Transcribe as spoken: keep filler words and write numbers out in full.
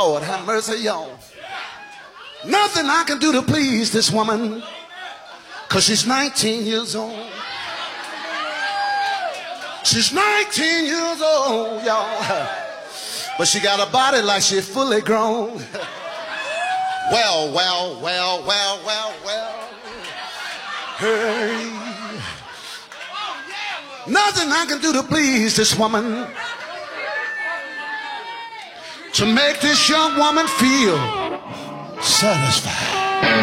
Lord have mercy, y'all. Nothing I can do to please this woman, because she's nineteen years old. She's nineteen years old, y'all. But she got a body like she's fully grown. Well, well, well, well, well, well. Hey. Nothing I can do to please this woman, to make this young woman feel satisfied.